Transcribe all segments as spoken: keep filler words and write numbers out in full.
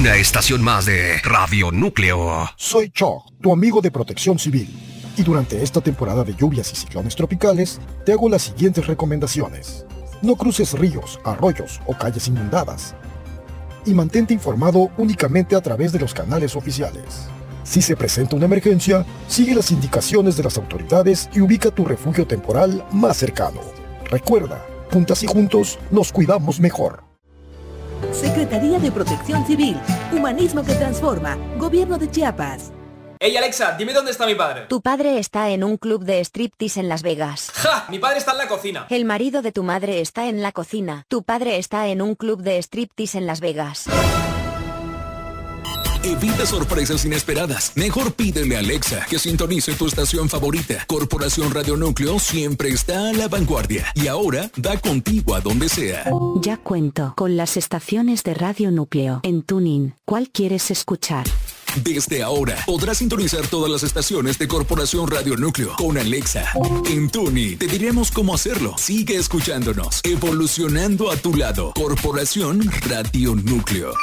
Una estación más de Radio Núcleo. Soy Chuck, tu amigo de Protección Civil. Y durante esta temporada de lluvias y ciclones tropicales, te hago las siguientes recomendaciones. No cruces ríos, arroyos o calles inundadas. Y mantente informado únicamente a través de los canales oficiales. Si se presenta una emergencia, sigue las indicaciones de las autoridades y ubica tu refugio temporal más cercano. Recuerda, juntas y juntos nos cuidamos mejor. Secretaría de Protección Civil, Humanismo que Transforma, Gobierno de Chiapas. Hey Alexa, dime dónde está mi padre. Tu padre está en un club de striptease en Las Vegas. ¡Ja! Mi padre está en la cocina. El marido de tu madre está en la cocina. Tu padre está en un club de striptease en Las Vegas. Evita sorpresas inesperadas. Mejor pídele a Alexa que sintonice tu estación favorita. Corporación Radio Núcleo siempre está a la vanguardia. Y ahora da contigo a donde sea. Ya cuento con las estaciones de Radio Núcleo en TuneIn. ¿Cuál quieres escuchar? Desde ahora podrás sintonizar todas las estaciones de Corporación Radio Núcleo con Alexa. En TuneIn te diremos cómo hacerlo. Sigue escuchándonos, evolucionando a tu lado. Corporación Radio Núcleo.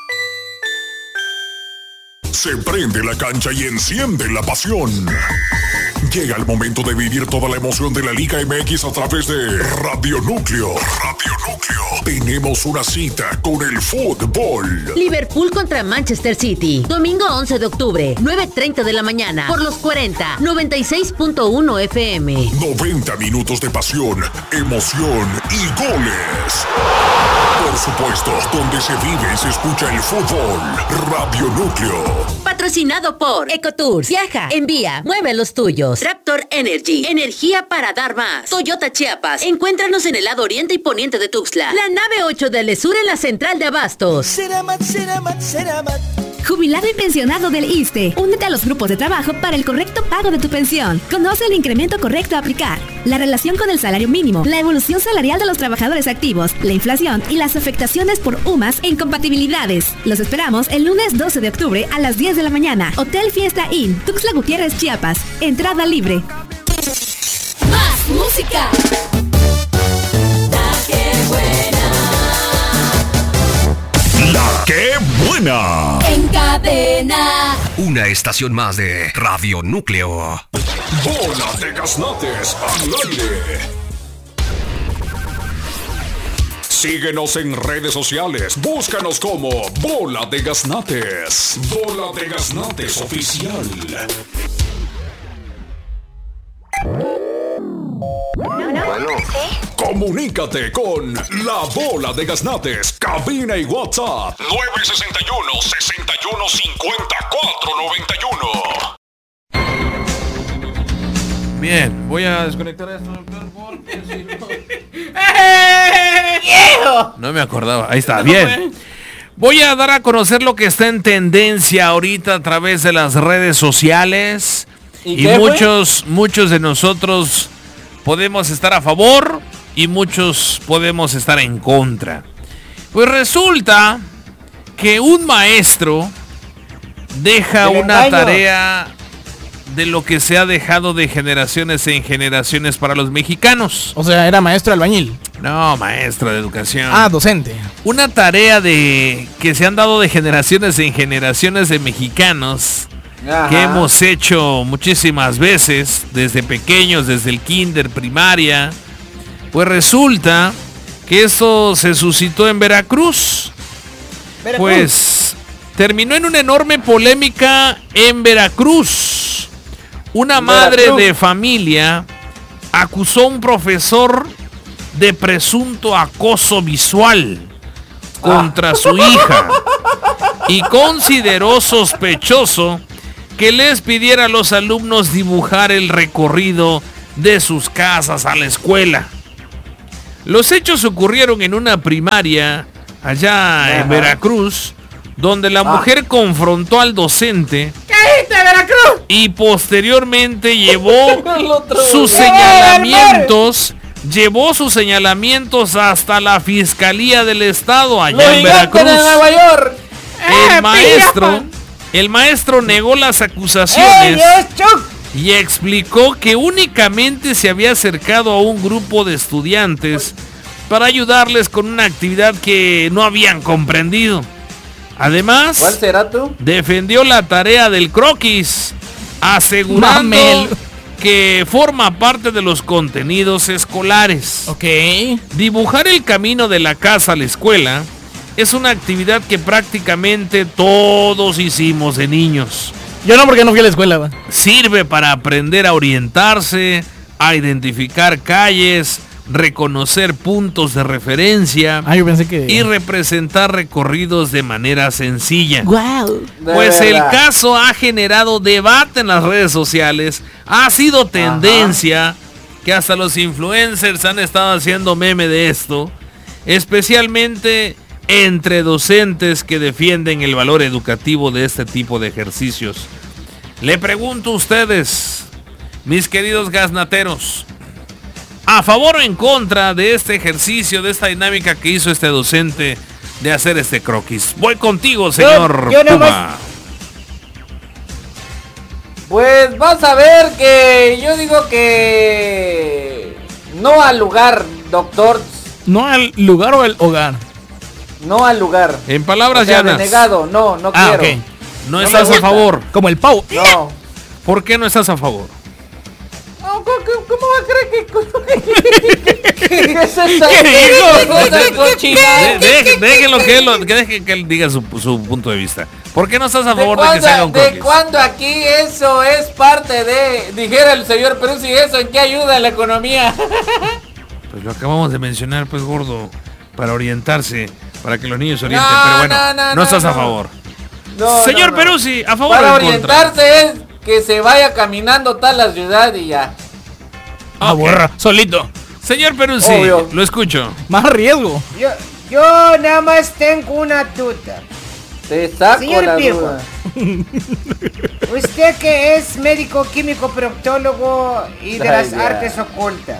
Se prende la cancha y enciende la pasión. Llega el momento de vivir toda la emoción de la Liga M X a través de Radio Núcleo. Radio Núcleo. Tenemos una cita con el fútbol. Liverpool contra Manchester City. Domingo once de octubre, nueve treinta de la mañana. Por los cuarenta, noventa y seis punto uno F M. noventa minutos de pasión, emoción y goles. Por supuesto, donde se vive y se escucha el fútbol. Radio Núcleo. Patrocinado por Ecotours. Viaja, envía, mueve los tuyos. Raptor Energy. Energía para dar más. Toyota Chiapas. Encuéntranos en el lado oriente y poniente de Tuxtla. La nave ocho del Esur en la central de Abastos. Ceramat, Ceramat, Ceramat. Jubilado y pensionado del I S S S T E. Únete a los grupos de trabajo para el correcto pago de tu pensión. Conoce el incremento correcto a aplicar, la relación con el salario mínimo, la evolución salarial de los trabajadores activos, la inflación y las afectaciones por U M A S e incompatibilidades. Los esperamos el lunes doce de octubre a las diez de la mañana. Hotel Fiesta Inn, Tuxtla Gutiérrez, Chiapas. Entrada libre. Más música. La que buena. En cadena. Una estación más de Radio Núcleo. Bola de Gaznates al aire. Síguenos en redes sociales. Búscanos como Bola de Gaznates. Bola de Gaznates Oficial. Bueno. ¿Sí? Comunícate con La Bola de Gaznates. Cabina y WhatsApp nueve sesenta y uno, sesenta y uno, cincuenta y cuatro noventa y uno. Bien, voy a desconectar esto porque si no... ¡Viejo! No me acordaba. Ahí está, bien. Voy a dar a conocer lo que está en tendencia ahorita a través de las redes sociales. Y, y muchos, fue? muchos de nosotros podemos estar a favor y muchos podemos estar en contra. Pues resulta que un maestro deja una tarea de lo que se ha dejado de generaciones en generaciones para los mexicanos. O sea, era maestro albañil. No, maestro de educación. Ah, docente. Una tarea de que se han dado de generaciones en generaciones de mexicanos. Ajá. Que hemos hecho muchísimas veces, desde pequeños, desde el kinder, primaria. Pues resulta que esto se suscitó en Veracruz. Veracruz. Pues terminó en una enorme polémica en Veracruz. Una madre Veracruz. de familia acusó a un profesor de presunto acoso visual contra ah. su hija y consideró sospechoso que les pidiera a los alumnos dibujar el recorrido de sus casas a la escuela. Los hechos ocurrieron en una primaria allá Ajá. en Veracruz, donde la ah. mujer confrontó al docente Veracruz! y posteriormente llevó sus señalamientos, llevó sus señalamientos hasta la Fiscalía del Estado allá Los en Veracruz. De Nueva York. El eh, maestro, el maestro negó las acusaciones ¡Eh, y explicó que únicamente se había acercado a un grupo de estudiantes para ayudarles con una actividad que no habían comprendido. Además, ¿cuál será tú? Defendió la tarea del croquis, asegurando Mamel. que forma parte de los contenidos escolares. Ok. Dibujar el camino de la casa a la escuela es una actividad que prácticamente todos hicimos de niños. Yo no, porque no fui a la escuela. ¿Va? Sirve para aprender a orientarse, a identificar calles, reconocer puntos de referencia ah, yo pensé que... y representar recorridos de manera sencilla. Wow. Pues el caso ha generado debate en las redes sociales, ha sido tendencia, Ajá. que hasta los influencers han estado haciendo meme de esto, especialmente entre docentes que defienden el valor educativo de este tipo de ejercicios. Le pregunto a ustedes, mis queridos gaznateros, ¿a favor o en contra de este ejercicio, de esta dinámica que hizo este docente de hacer este croquis? Voy contigo, señor yo, yo Puma. Más... Pues vas a ver que yo digo que no al lugar, doctor. ¿No al lugar o al hogar? No al lugar. En palabras o sea, llanas. Denegado, no, no ah, quiero. Okay. No, no estás a favor. Como el Pau. No. ¿Por qué no estás a favor? ¿Cómo, cómo va a creer que... ¿Qué es eso? ¿Qué dijo? Déjenlo que él, que deje que él diga su, su punto de vista. ¿Por qué no estás a favor de, de que se haga un croquis? ¿De cuándo aquí eso es parte de... Dijera el señor Peruzzi, ¿eso en qué ayuda a la economía? Pues lo acabamos de mencionar, pues, gordo. Para orientarse, para que los niños se orienten. No, pero bueno, no, no, no estás no, a favor. No, señor no, no. Peruzzi, ¿a favor para o en contra? Para orientarse es que se vaya caminando tal la ciudad y ya. Ah, okay. Borra, solito. Señor Peruzzi, Obvio. Lo escucho. Más riesgo. Yo, yo nada más tengo una duda. Te saco Señor la Pijo, duda. usted que es médico, químico, proctólogo y de Ay, las ya. artes ocultas,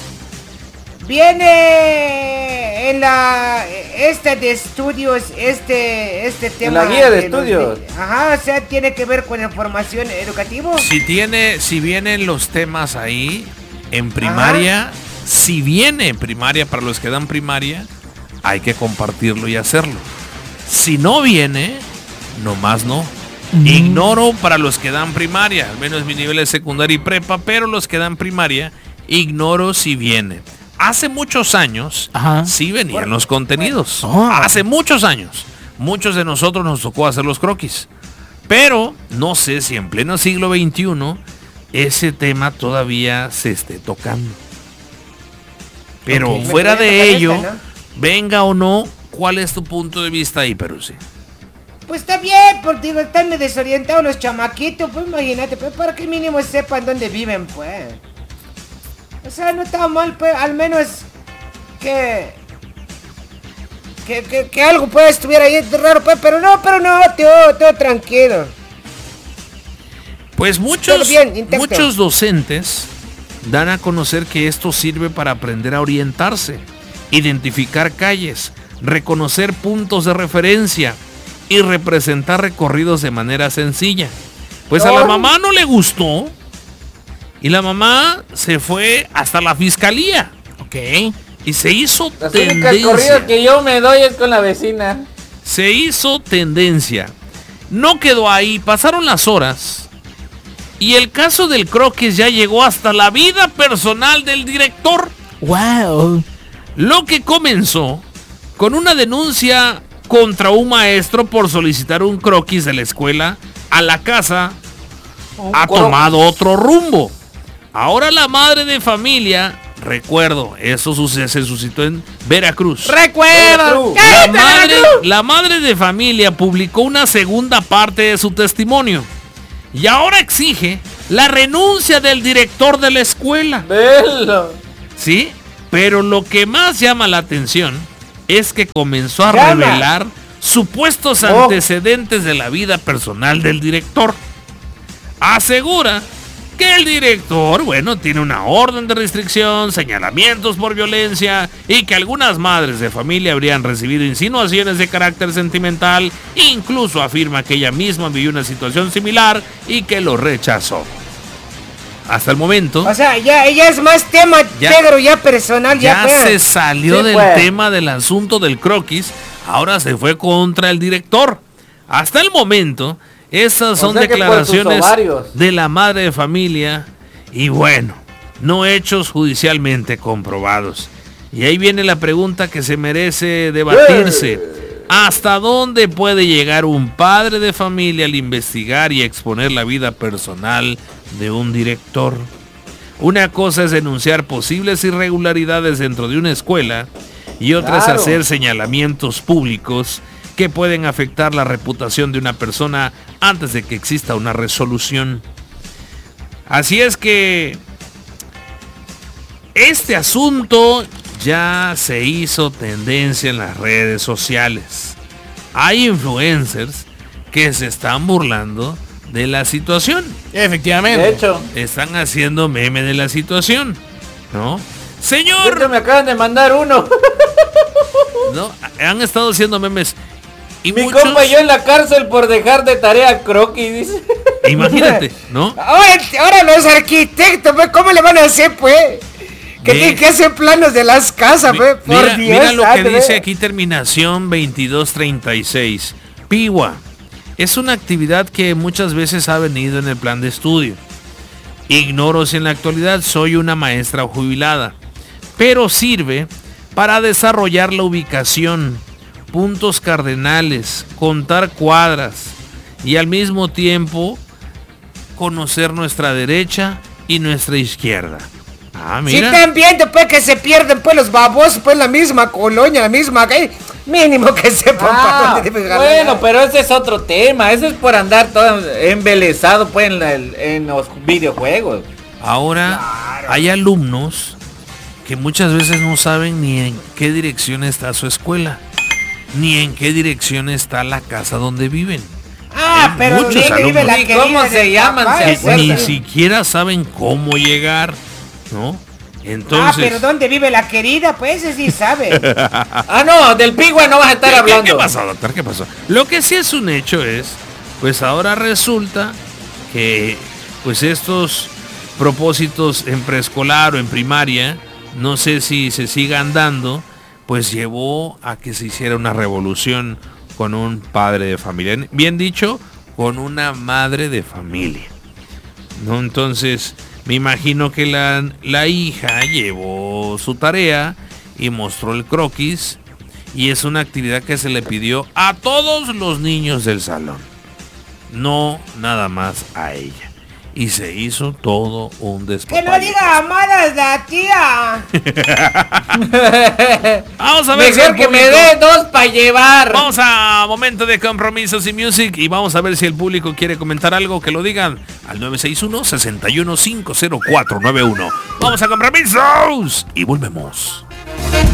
viene en la esta de estudios este este tema. En la guía de, de estudios. Los, ajá, o sea, tiene que ver con información educativa. Si tiene, si vienen los temas ahí en primaria, ajá. si viene en primaria para los que dan primaria, hay que compartirlo y hacerlo. Si no viene, nomás no. Mm. Ignoro para los que dan primaria, al menos mi nivel es secundaria y prepa, pero los que dan primaria, ignoro si viene. Hace muchos años, Ajá. sí venían bueno, los contenidos. Bueno. Oh. Hace muchos años. Muchos de nosotros nos tocó hacer los croquis. Pero no sé si en pleno siglo veintiuno ese tema todavía se esté tocando. Pero okay. fuera de ello, esta, ¿no? venga o no, ¿cuál es tu punto de vista ahí, Peruzzi? Pues está bien, porque digo, están desorientados los chamaquitos, pues imagínate, pues para que mínimo sepan dónde viven, pues. O sea, no está mal, pues, al menos que... Que, que, que algo pues estuviera ahí raro, pues, pero no, pero no, todo, todo tranquilo. Pues muchos, bien, muchos docentes dan a conocer que esto sirve para aprender a orientarse, identificar calles, reconocer puntos de referencia y representar recorridos de manera sencilla. Pues a la mamá no le gustó y la mamá se fue hasta la fiscalía. Ok. Y se hizo Las tendencia. El corrido que yo me doy es con la vecina. Se hizo tendencia. No quedó ahí, pasaron las horas. Y el caso del croquis ya llegó hasta la vida personal del director. Wow. Lo que comenzó con una denuncia contra un maestro por solicitar un croquis de la escuela a la casa, oh, ha tomado otro rumbo. Ahora la madre de familia, recuerdo, eso se, se suscitó en Veracruz. ¡Recuerdo! La madre, la madre de familia publicó una segunda parte de su testimonio y ahora exige la renuncia del director de la escuela. ¡Velo! Sí, pero lo que más llama la atención es que comenzó a ¡Llama! revelar supuestos oh. antecedentes de la vida personal del director. Asegura que el director, bueno, tiene una orden de restricción, señalamientos por violencia y que algunas madres de familia habrían recibido insinuaciones de carácter sentimental. Incluso afirma que ella misma vivió una situación similar y que lo rechazó. Hasta el momento. O sea, ya ella es más tema ya, negro, ya personal, ya. Ya se salió sí, del pues. tema del asunto del croquis. Ahora se fue contra el director. Hasta el momento, estas son O sea que por sus declaraciones ovarios. de la madre de familia y bueno, no hechos judicialmente comprobados. Y ahí viene la pregunta que se merece debatirse. ¿Hasta dónde puede llegar un padre de familia al investigar y exponer la vida personal de un director? Una cosa es denunciar posibles irregularidades dentro de una escuela y otra Claro. es hacer señalamientos públicos que pueden afectar la reputación de una persona antes de que exista una resolución. Así es que este asunto ya se hizo tendencia en las redes sociales. Hay influencers que se están burlando de la situación. Efectivamente. De hecho. Están haciendo meme de la situación, ¿no? Señor. De hecho, me acaban de mandar uno. No, han estado haciendo memes. Y Mi muchos, compa y yo en la cárcel por dejar de tarea croquis, dice. imagínate, ¿no? Ahora, ahora los arquitectos, pues, ¿cómo le van a hacer, pues? Que Ve. tienen que hacer planos de las casas, Mi- pues, por mira, Dios. mira lo que santo, dice ve. aquí, terminación veintidós treinta y seis. Piwa es una actividad que muchas veces ha venido en el plan de estudio. Ignoro si en la actualidad soy una maestra jubilada, pero sirve para desarrollar la ubicación, puntos cardenales, contar cuadras y al mismo tiempo conocer nuestra derecha y nuestra izquierda. Ah, Si mira. están viendo, pues, que se pierden, pues, los babosos, pues, la misma colonia, la misma calle. Mínimo que sepan para Ah, dónde deben ganar. bueno, pero ese es otro tema. Eso es por andar todo embelesado pues en, la- en los videojuegos. Ahora hay alumnos que muchas veces no saben ni en qué dirección está su escuela, ni en qué dirección está la casa donde viven. Ah, pero muchos ¿dónde vive la alumnos. ¿Y cómo querida se del llaman? papá? ¿Se Es Ni acuerdan? siquiera saben cómo llegar, ¿no? Ah, Entonces, pero ¿dónde vive la querida? Pues ese sí sabe. Ah, no, del Pigua no vas a estar ¿Qué- hablando. ¿Qué pasó, doctor? ¿Qué pasó? Lo que sí es un hecho es, pues ahora resulta que pues estos propósitos en preescolar o en primaria, no sé si se sigan dando, pues llevó a que se hiciera una revolución con un padre de familia. Bien dicho, con una madre de familia. ¿No? Entonces, me imagino que la, la hija llevó su tarea y mostró el croquis y es una actividad que se le pidió a todos los niños del salón, no nada más a ella. Y se hizo todo un Que despapalle. no diga amadas la tía. Vamos a ver si Mejor el que me público- dé dos para llevar. Vamos a momento de compromisos y music y vamos a ver si el público quiere comentar algo, que lo digan al nueve seis uno, seis uno cinco cero cuatro nueve uno. Vamos a compromisos y volvemos.